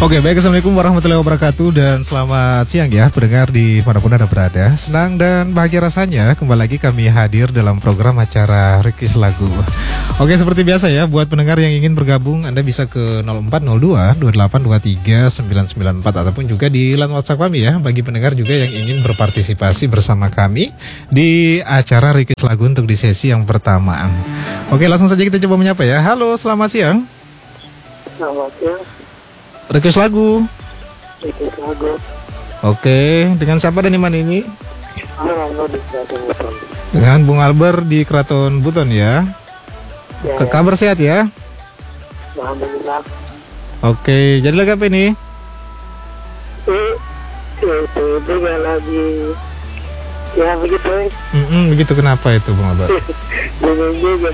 Oke, baik, assalamualaikum warahmatullahi wabarakatuh dan selamat siang ya pendengar di manapun Anda berada. Senang dan bahagia rasanya kembali lagi kami hadir dalam program acara Request Lagu. Oke, seperti biasa ya, buat pendengar yang ingin bergabung Anda bisa ke 0402 2823 994 ataupun juga di line WhatsApp kami ya, bagi pendengar juga yang ingin berpartisipasi bersama kami di acara Request Lagu untuk di sesi yang pertama. Oke, langsung saja kita coba menyapa ya. Halo, selamat siang. Selamat siang. Request lagu. Request lagu. Oke, dengan siapa dan di mana ini? Albert di Kraton Buton. Dengan Bung Albert di Kraton Buton ya. Ya, Kabar sehat ya? Alhamdulillah. Oke, jadi lagi apa ini? Itu juga lagi. Ya begitu. Begitu, kenapa itu Bung Albert? Bingung juga.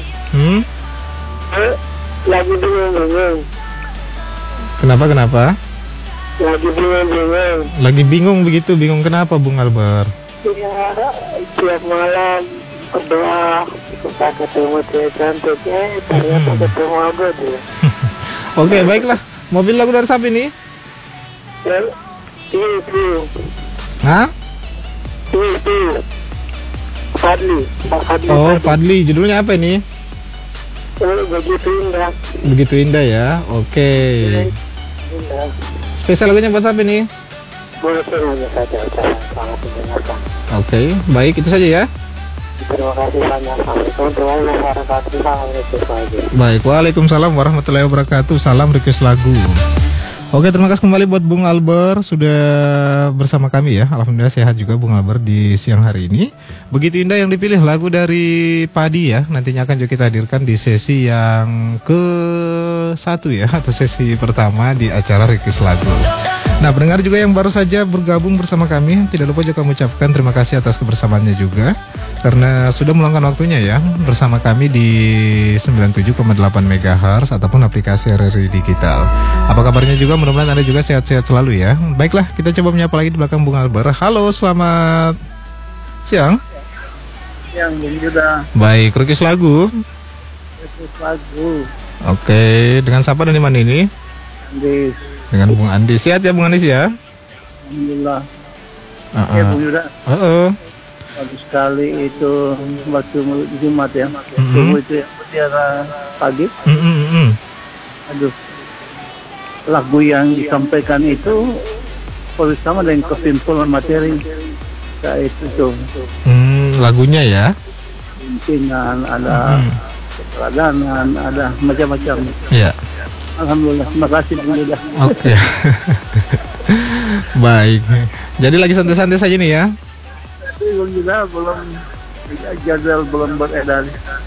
Lagi bingung. Kenapa? Lagi bingung. Lagi bingung begitu, bingung kenapa Bung Albert? Ya, tiap malam berdoa supaya ketemu cewek cantik. Ternyata ketemu aku tuh. Oke, baiklah. Mobil lagu dari siapa ini? Itu. Hah? Itu. Fadli. Oh, Fadli. Judulnya apa ini? Begitu indah. Begitu indah ya. Oke. Indah. Spesial lagunya buat siapa ini? Boleh saja saja ucapan selamat mendengarkan. Oke, baik, itu saja ya. Terima kasih banyak. Assalamualaikum warahmatullahi wabarakatuh. Salam request lagu. Baik, waalaikumsalam warahmatullahi wabarakatuh. Salam request lagu. Oke, terima kasih kembali buat Bung Albert sudah bersama kami ya. Alhamdulillah sehat juga Bung Albert di siang hari ini. Begitu indah yang dipilih lagu dari Padi ya. Nantinya akan juga kita hadirkan di sesi yang ke-1 ya, atau sesi pertama di acara Request Lagu. Nah, pendengar juga yang baru saja bergabung bersama kami, tidak lupa juga kami ucapkan terima kasih atas kebersamaannya juga, karena sudah meluangkan waktunya ya bersama kami di 97,8 MHz ataupun aplikasi RRI Digital. Apa kabarnya juga? Mudah-mudahan Anda juga sehat-sehat selalu ya. Baiklah, kita coba menyapa lagi di belakang Bung Albert. Halo, selamat siang. Yang juga. Baik, request lagu. Request lagu. Oke, dengan siapa dan di mana ini? Andis. Dengan Bung Andi. Sehat ya Bung Andis ya? Alhamdulillah. Ya Bung Yuda. Bagus sekali itu waktu Jumat ya. Subuh itu ya, mutiara pagi. Aduh. Lagu yang disampaikan itu sama dengan kesimpulan materi kayak itu. Lagunya ya? Pimpinan, ada keteladanan, ada macam-macam. Iya. Alhamdulillah, terima kasih. Oke. Baik. Jadi lagi santai-santai saja nih ya? Belum juga, jadwal belum beredar.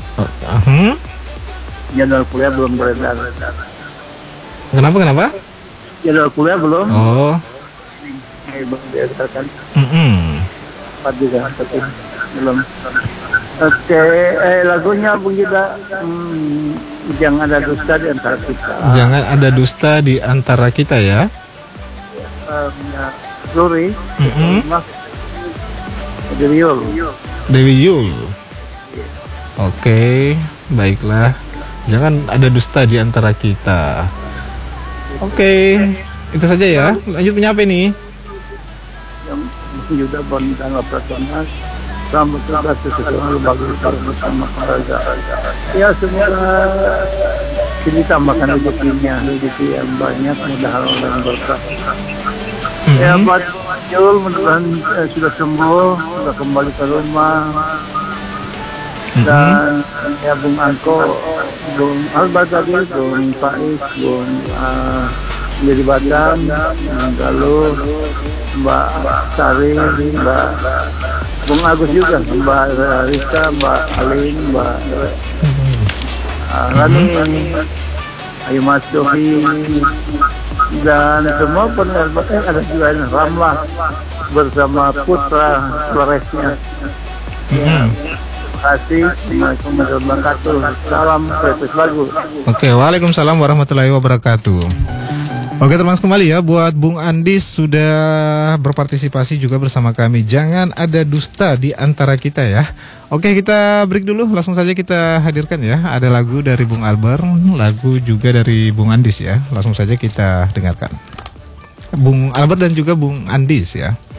Jadwal kuliah belum beredar. Kenapa? Jadwal kuliah belum. Oh. Belum beredarkan. Empat juga, tapi belum. Oke, lagunya Bung Gida. Jangan ada dusta di antara kita. Jangan ada dusta di antara kita ya. Luri. Dewi Yul. Oke, baiklah. Jangan ada dusta di antara kita. Oke, itu saja ya. Lanjut menyapa ini. Yang juga tanggal personal. Selamat selalu bagus bersama keluarga. Ya semoga kita tambahkan rezeki yang banyak, mudah-mudahan dan berkah. Ya Pak Jul, mudah-mudahan sudah sembuh, sudah kembali ke rumah. Dan ya Bung Angko, Bung Albert tadi, Bung Faiz, Bung jadi Batam, Galuh, Mbak Sari, Mbak Bung Agus juga, Mbak Rika, Mbak Alin, Mbak Rani, Ayu Mas Dovi, dan semua pendengar ada juga Ramlah bersama Putra Floresnya. Terima kasih. Assalamualaikum warahmatullahi wabarakatuh. Salam request lagu. Oke, waalaikumsalam warahmatullahi wabarakatuh. Oke, termasuk kembali ya buat Bung Andis sudah berpartisipasi juga bersama kami. Jangan ada dusta di antara kita ya. Oke, kita break dulu, langsung saja kita hadirkan ya. Ada lagu dari Bung Albert, lagu juga dari Bung Andis ya. Langsung saja kita dengarkan. Bung Albert dan juga Bung Andis ya.